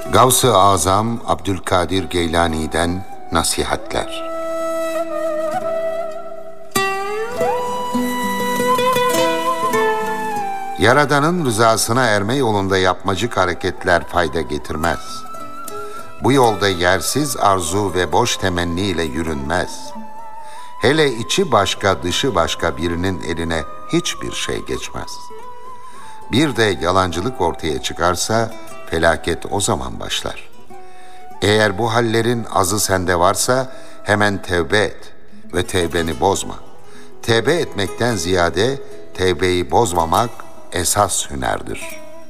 Gavs-ı Azam Abdülkadir Geylani'den nasihatler. Yaradan'ın rızasına erme yolunda yapmacık hareketler fayda getirmez. Bu yolda yersiz arzu ve boş temenniyle yürünmez. Hele içi başka dışı başka birinin eline hiçbir şey geçmez. Bir de yalancılık ortaya çıkarsa felaket o zaman başlar. Eğer bu hallerin azı sende varsa hemen tevbe et ve tevbeni bozma. Tevbe etmekten ziyade tevbeyi bozmamak esas hünerdir.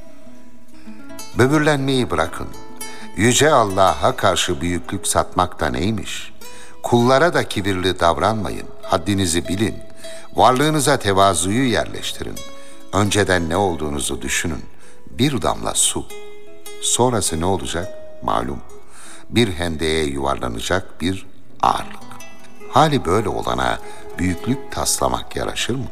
Böbürlenmeyi bırakın. Yüce Allah'a karşı büyüklük satmak da neymiş? Kullara da kibirli davranmayın. Haddinizi bilin. Varlığınıza tevazuyu yerleştirin. Önceden ne olduğunuzu düşünün. Bir damla su. Sonrası ne olacak? Malum. Bir hendeye yuvarlanacak bir ağırlık. Hali böyle olana büyüklük taslamak yaraşır mı?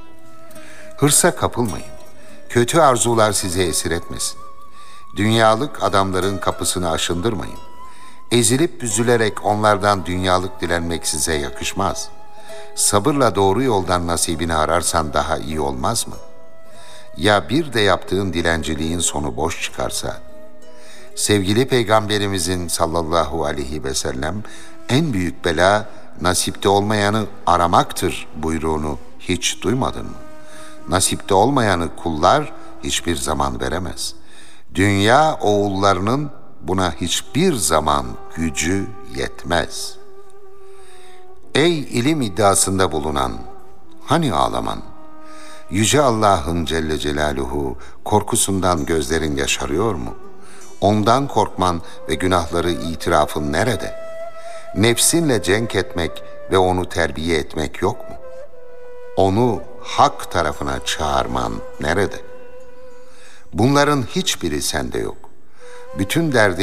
Hırsa kapılmayın. Kötü arzular sizi esir etmesin. Dünyalık adamların kapısını aşındırmayın. Ezilip büzülerek onlardan dünyalık dilenmek size yakışmaz. Sabırla doğru yoldan nasibini ararsan daha iyi olmaz mı? Ya bir de yaptığın dilenciliğin sonu boş çıkarsa? Sevgili Peygamberimizin sallallahu aleyhi ve sellem en büyük bela nasipte olmayanı aramaktır buyruğunu hiç duymadın mı? Nasipte olmayanı kullar hiçbir zaman veremez. Dünya oğullarının buna hiçbir zaman gücü yetmez. Ey ilim iddiasında bulunan, hani ağlaman? Yüce Allah'ın Celle Celaluhu korkusundan gözlerin yaşarıyor mu? Ondan korkman ve günahları itirafın nerede? Nefsinle cenk etmek ve onu terbiye etmek yok mu? Onu hak tarafına çağırman nerede? Bunların hiçbiri sende yok. Bütün derdin